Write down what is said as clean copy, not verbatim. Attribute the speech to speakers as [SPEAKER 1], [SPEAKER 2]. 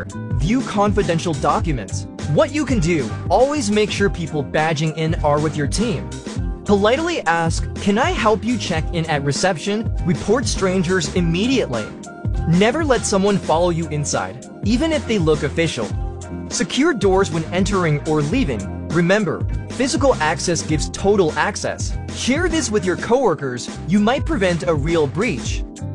[SPEAKER 1] View confidential documents. What you can do, always make sure people badging in are with your team. Politely ask, "Can I help you check in at reception?" Report strangers immediately. Never let someone follow you inside, even if they look official. Secure doors when entering or leaving. Remember, physical access gives total access. Share this with your coworkers. You might prevent a real breach.